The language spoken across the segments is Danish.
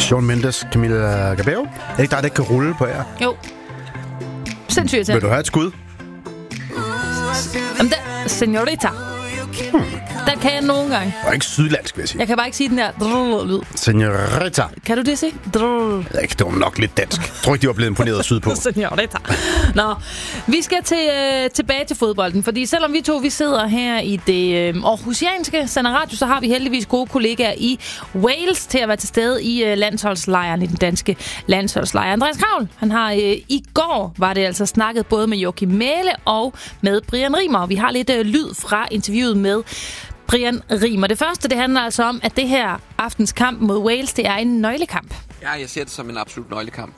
Shawn Mendes, Camila Cabello. Er det ikke dig, der ikke kan rulle på jer? Jo. Sindssygt til. Vil du have et skud? Jamen, señorita. Den kan jeg nogle gange. Og ikke sydlandsk, vil jeg sige. Jeg kan bare ikke sige den der lyd. Señorita. Kan du det sige? Ikke, det var nok lidt dansk. Jeg tror ikke, de var blevet imponeret sydpå. Señorita. Nå, vi skal tilbage til fodbolden, fordi selvom vi sidder her i det aarhusianske Sender Radio, så har vi heldigvis gode kollegaer i Wales til at være til stede i landsholdslejren, i den danske landsholdslejr. Andreas Kravl, han har i går, var det altså snakket både med Joachim Mæhle og med Brian Rimer. Vi har lidt lyd fra interviewet med Brian Rimer. Det første, det handler altså om, at det her aftens kamp mod Wales, det er en nøglekamp. Ja, jeg ser det som en absolut nøglekamp,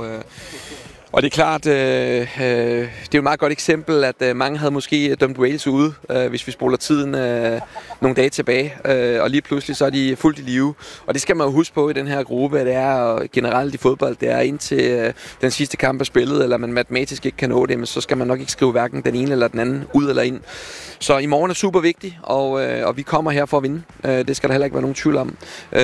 og det er klart, det er jo et meget godt eksempel, at mange havde måske dømt Wales ude, hvis vi spoler tiden nogle dage tilbage, og lige pludselig så er de fuldt i live. Og det skal man jo huske på i den her gruppe, at det er og generelt i fodbold, det er indtil den sidste kamp er spillet, eller man matematisk ikke kan nå det, men så skal man nok ikke skrive hverken den ene eller den anden ud eller ind. Så i morgen er super vigtigt, og vi kommer her for at vinde. Det skal der heller ikke være nogen tvivl om.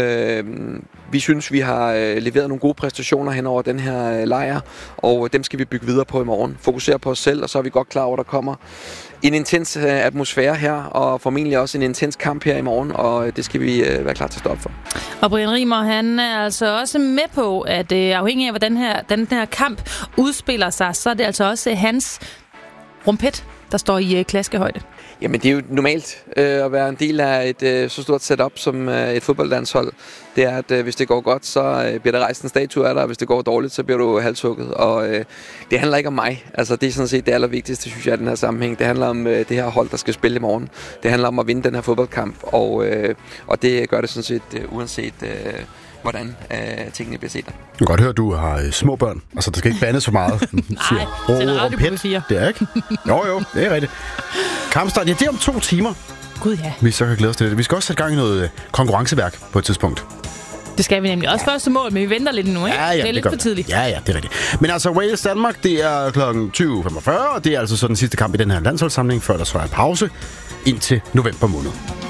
Vi synes, vi har leveret nogle gode præstationer hen over den her lejr, og dem skal vi bygge videre på i morgen. Fokusere på os selv, og så er vi godt klar over, at der kommer en intens atmosfære her, og formentlig også en intens kamp her i morgen, og det skal vi være klar til at stå op for. Og Brian Rimer, han er altså også med på, at afhængig af, hvordan den her kamp udspiller sig, så er det altså også hans rumpet, der står i klaskehøjde. Jamen, det er jo normalt at være en del af et så stort setup som et fodboldlandshold. Det er, at hvis det går godt, så bliver der rejst en statue af dig, og hvis det går dårligt, så bliver du halshugget. Og det handler ikke om mig. Altså, det er sådan set det allervigtigste, synes jeg, i den her sammenhæng. Det handler om det her hold, der skal spille i morgen. Det handler om at vinde den her fodboldkamp, og det gør det sådan set uanset hvordan tingene bliver set. Jeg kan godt høre, at du har små børn. Altså, der skal ikke bandes for meget. Nej, det er radio på 4. Det er ikke? Jo, det er rigtigt. Kampstart, ja, det er om 2 timer. Gud, ja. Vi så kan glæde os til det. Vi skal også sætte gang i noget konkurrenceværk på et tidspunkt. Det skal vi nemlig også første mål, men vi venter lidt nu, ikke? Ja, det er lidt for tidligt. Ja, det er rigtigt. Men altså, Wales-Danmark, det er kl. 20.45, og det er altså så den sidste kamp i den her landsholdssamling, før der så er pause indtil november måned.